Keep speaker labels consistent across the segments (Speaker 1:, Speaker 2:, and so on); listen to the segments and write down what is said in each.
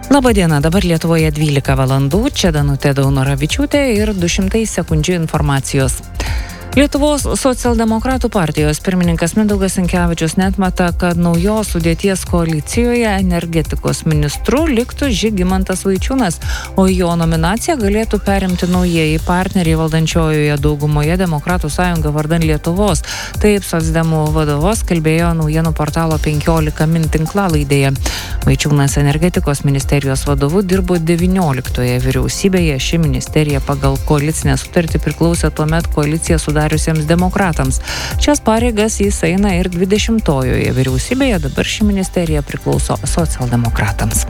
Speaker 1: Labadiena, dabar Lietuvoje 12 valandų, čia Danutė Daunoravičiūtė ir 200 sekundžių informacijos. Lietuvos socialdemokratų partijos pirmininkas Mindaugas Sinkevičius neatmeta, kad naujos sudėties koalicijoje energetikos ministru liktų Žygimantas Vaičiūnas, o jo nominaciją galėtų perimti naujieji partneriai valdančiojoje daugumoje Demokratų sąjunga vardan Lietuvos. Taip socdemų vadovas kalbėjo naujienų portalo 15 min tinklalaidėje. Vaičiūnas energetikos ministerijos vadovu dirbo 19 vyriausybėje. Ši ministerija pagal koalicinę sutartį priklausė tuomet koaliciją sudariusiems demokratams. Šias pareigas jis eina ir 20-ojoje vyriausybėje, dabar ši ministerija priklauso socialdemokratams.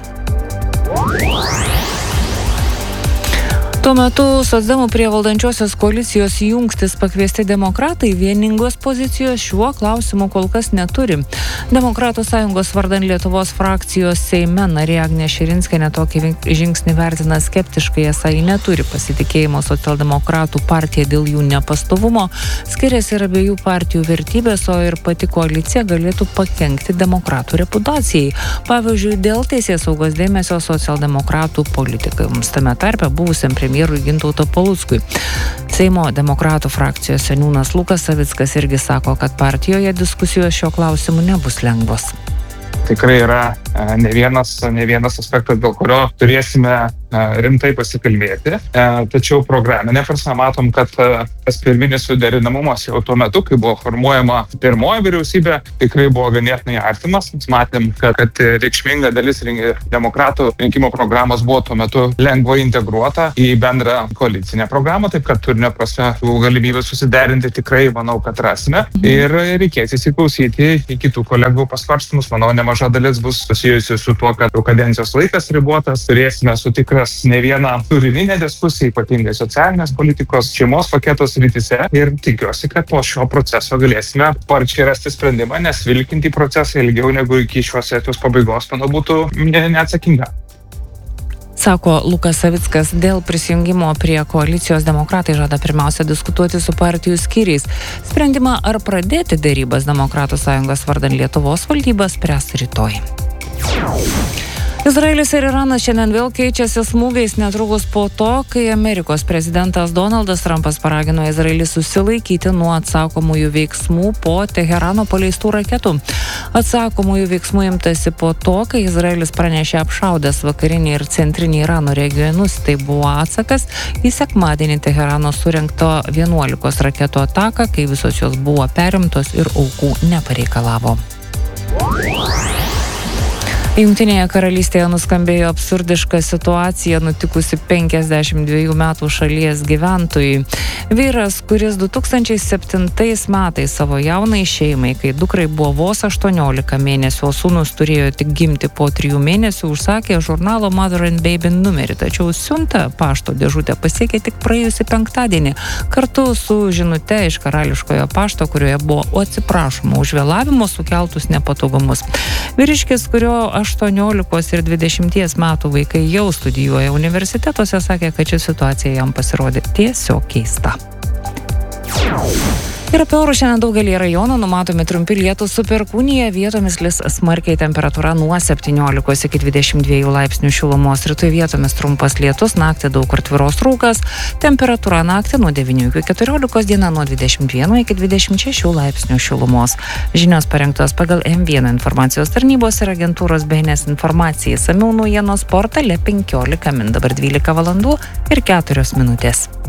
Speaker 1: Tuo metu socdemų prie valdančiosios koalicijos jungtis pakviesti demokratai vieningos pozicijos šiuo klausimu kol kas neturi. Demokratų sąjungos vardan Lietuvos frakcijos Seime narė Agnė Širinskienė tokį žingsnį vertina skeptiškai, esą ji neturi pasitikėjimo socialdemokratų partija dėl jų nepastovumo, skiriasi ir abiejų partijų vertybės, o ir pati koalicija galėtų pakenkti demokratų reputacijai. Pavyzdžiui, dėl teisėsaugos dėmesio socialdemokratų politikams, tame tarpe buvusiam premjerui Gintauto Paluckui. Seimo demokratų frakcijos seniūnas Lukas Savickas irgi sako, kad partijoje diskusijos šio klausimu nebus lengvos.
Speaker 2: Tikrai yra ne vienas aspektas, dėl kurio turėsime rimtai pasikalbėti. Tačiau programinė prasme matom, kad tas pirminis suderinamumas jau tuo metu, kai buvo formuojama pirmoji vyriausybė, tikrai buvo ganėtinai artimas. Matėm, kad reikšminga dalis demokratų rinkimų programos buvo tuo metu lengvai integruota į bendrą koalicinę programą, taip kad turinio prasme galimybę susiderinti tikrai, manau, kad rasime. Ir reikės įsiklausyti į kitų kolegų pasvarstymus. Manau, nemaža dalis bus susijusi su tuo, kad kadencijos laikas ribotas. Turėsime sutikras ne vieną turininę diskusiją, ypatingai socialinės politikos, šeimos paketos rytise. Ir tikiuosi, kad po šio proceso galėsime sparčiai rasti sprendimą, nes vilkinti procesą ilgiau negu iki šios sesijos pabaigos, manau, būtų neatsakinga.
Speaker 1: Sako Lukas Savickas, dėl prisijungimo prie koalicijos demokratai žada pirmiausia diskutuoti su partijų skyriais. Sprendimą ar pradėti derybas Demokratų sąjungos vardan Lietuvos valdyba spręs rytoj. Izraelis ir Iranas šiandien vėl keičiasi smūgiais netrukus po to, kai Amerikos prezidentas Donaldas Trumpas paragino Izraelį susilaikyti nuo atsakomųjų veiksmų po Teherano paleistų raketų. Atsakomųjų veiksmų imtasi po to, kai Izraelis pranešė apšaudęs vakarinį ir centrinį Irano regionus. Tai buvo atsakas į sekmadienį Teherano surengto 11 raketų ataką, kai visos jos buvo perimtos ir aukų nepareikalavo. Jungtinėje karalystėje nuskambėjo absurdiška situacija nutikusi 52 metų šalies gyventojui. Vyras, kuris 2007 metais savo jaunai šeimai, kai dukrai buvo vos 18 mėnesių, o sūnus turėjo tik gimti po 3 mėnesių, užsakė žurnalo Mother and Baby numerį, tačiau siunta pašto dėžutę pasiekė tik praėjusį penktadienį, kartu su žinute iš karališkojo pašto, kurioje buvo atsiprašoma už vėlavimo sukeltus nepatogumus. Vyriškis, kurio 18 ir 20 metų vaikai jau studijuoja universitetuose, sakė, kad ši situacija jam pasirodė tiesiog keista. Ir apie orus šiandien daugelį rajonų numatomi trumpi lietūs su perkūnija, vietomis lis smarkiai, temperatūra nuo 17 iki 22 laipsnių šilumos, rytoj vietomis trumpas lietus, naktį daug kur tvyros rūkas, temperatūra naktį nuo 9 iki 14, diena nuo 21 iki 26 laipsnių šilumos. Žinios parengtos pagal M1 informacijos tarnybos ir agentūros BNS informacijai, samiau naujienos portale 15 min, dabar 12 valandų ir 4 minutės.